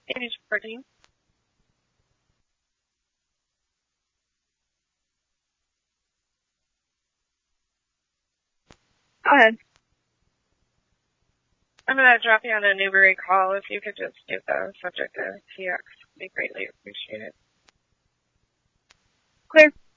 Amy Jardine. Go ahead. I'm going to drop you on a Newbury call. If you could just give the subject to TX, it'd be greatly appreciated. Clear.